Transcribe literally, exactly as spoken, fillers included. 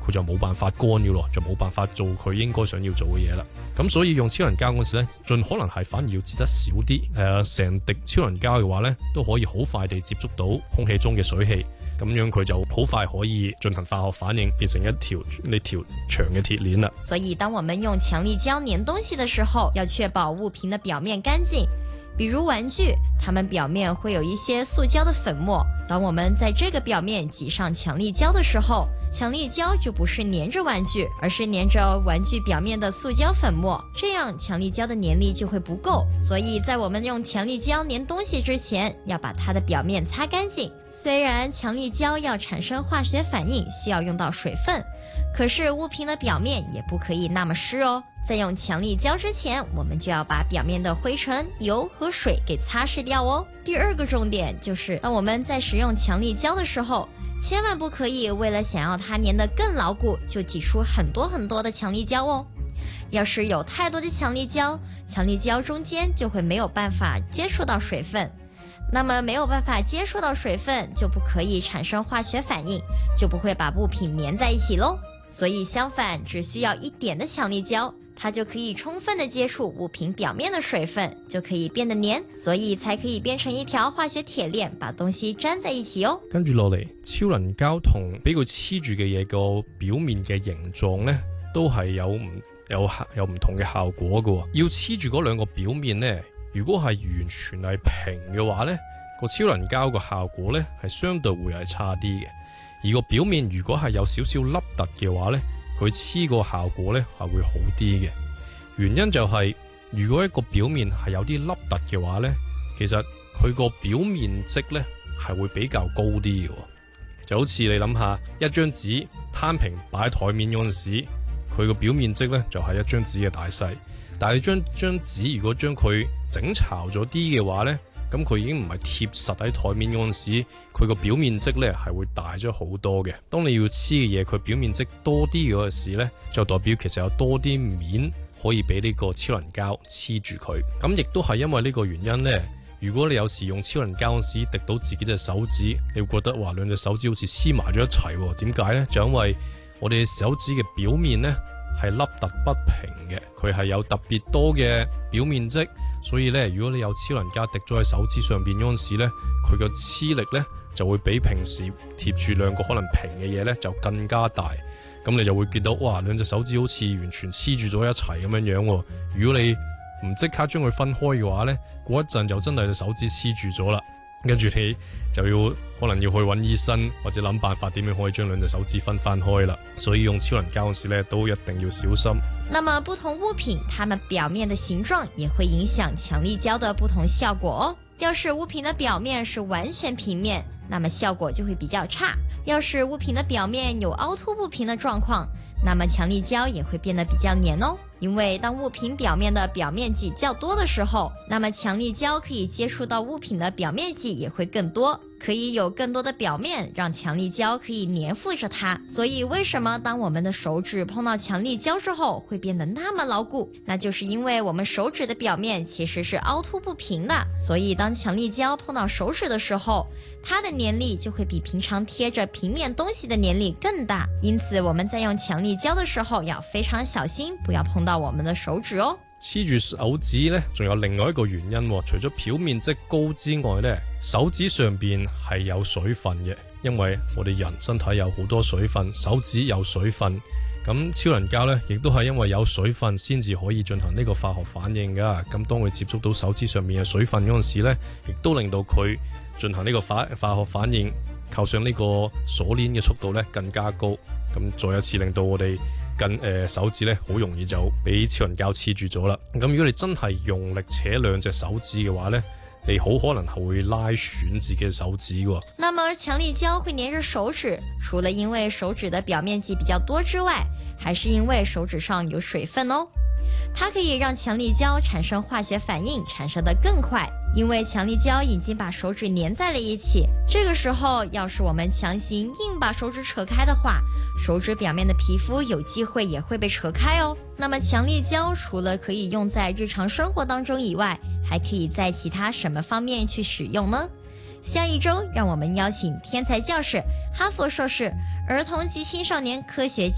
佢就冇辦法乾咗咯，就冇辦法做佢應該想要做嘅嘢啦。咁所以用超能膠嗰時咧，盡可能係反而要擠得少啲。誒，成滴超能膠嘅話咧，都可以好快地接觸到空氣中嘅水氣，咁樣佢就好快可以進行化學反應，變成一條呢條長嘅鐵鏈啦。 所以當我們用強力膠粘東西的時候，要確保物品的表面乾淨。比如玩具，它們表面會有一些塑膠的粉末，當我們在這個表面擠上強力膠的時候，強力膠就不是粘着玩具，而是粘着玩具表面的塑膠粉末，這樣強力膠的粘力就會不夠。所以在我們用強力膠粘東西之前，要把它的表面擦乾淨。雖然強力膠要產生化學反應需要用到水分，可是物品的表面也不可以那麼濕哦。在用強力膠之前，我們就要把表面的灰塵、油和水給擦拭掉哦。第二個重點就是，當我們在使用強力膠的時候，千萬不可以為了想要它粘得更牢固，就擠出很多很多的強力膠哦。要是有太多的強力膠，強力膠中間就會沒有辦法接觸到水分，那麼沒有辦法接觸到水分，就不可以產生化學反應，就不會把物品粘在一起咯。所以相反，只需要一點的強力膠，它就可以充分的接觸物品表面的水分，就可以變得黏，所以才可以變成一條化學鐵鏈，把東西粘在一起哦。 跟住落嚟，超能膠同俾佢黐住嘅嘢個表面嘅形狀呢，都係有唔有有唔同嘅效果㗎。要黐住嗰兩個表面呢，如果係完全係平嘅話呢，個超能膠個效果呢係相對會係差啲嘅。而個表面如果係有少少凹凸嘅話呢，佢黐個效果呢係會好啲嘅。原因就係、是、如果一個表面係有啲凹凸嘅話呢，其實佢個表面積呢係會比較高啲嘅。就好似你諗下，一張紙攤平擺喺台面嗰陣時，佢個表面積呢就係一張紙嘅大細。但係你將張紙如果將佢整巢咗啲嘅話呢，咁佢已經唔係貼實喺台面嗰陣時，佢個表面積呢係會大咗好多嘅。當你要黐嘅嘢，佢表面積多啲嗰陣時呢，就代表其實有多啲面可以俾呢個超能膠黐住佢。咁亦都係因為呢個原因呢，如果你有時用超能膠嗰時滴到自己隻手指，你會覺得哇，兩隻手指好似黐埋咗一齊喎。點解呢？就因為我哋手指嘅表面呢係凹凸不平嘅，佢係有特別多嘅表面積。所以咧，如果你有超能膠滴咗喺手指上邊嗰陣時咧，佢個黐力咧就會比平時貼住兩個可能平嘅嘢咧就更加大。咁你就會見到哇，兩隻手指好似完全黐住咗一齊咁樣樣喎。如果你唔即刻將佢分開嘅話咧，過一陣就真係隻手指黐住咗啦。跟住你就要可能要去揾醫生，或者諗辦法點樣可以將兩隻手指分翻開啦。所以用超能膠嗰時咧都一定要小心。 那麼不同物品它們表面的形狀也會影響強力膠的不同效果哦。要是物品的表面是完全平面，那麼效果就會比較差。要是物品的表面有凹凸不平的狀況，那麼強力膠也會變得比較黏哦。因為當物品表面的表面積較多的時候，那麼強力膠可以接觸到物品的表面積也會更多，可以有更多的表面讓強力膠可以黏附着它。所以為什麼當我們的手指碰到強力膠之後會變得那麼牢固？那就是因為我們手指的表面其實是凹凸不平的，所以當強力膠碰到手指的時候，它的黏力就會比平常貼着平面東西的黏力更大。因此我們在用強力膠的時候要非常小心，不要碰到到我們的手指哦。 黐住手指呢，仲有另外一個原因，除咗表面積高之外呢，手指上邊係有水分嘅，因為我哋人身體有好多水分，手指有水分，咁超能膠呢，亦都係因為有水分先至可以進行呢個化學反應噶。咁當佢接觸到手指上面嘅水分嗰陣時呢，亦都令到佢進行呢個化化學反應，扣上呢個鎖鏈嘅速度呢更加高。咁再一次令到我哋跟誒、呃、手指咧，好容易就俾超能膠黐住咗啦。咁如果你真係用力扯兩隻手指嘅話咧，你好可能係會拉損自己嘅手指喎。 那麼強力膠會黏着手指，除了因為手指的表面積比較多之外，還是因為手指上有水分哦。它可以讓強力膠產生化學反應，產生得更快。因為強力膠已經把手指粘在了一起，這個時候要是我們強行硬把手指扯開的話，手指表面的皮膚有機會也會被扯開哦。那麼強力膠除了可以用在日常生活當中以外，還可以在其他什麼方面去使用呢？下一周讓我們邀請天才教師、哈佛碩士、兒童及青少年科學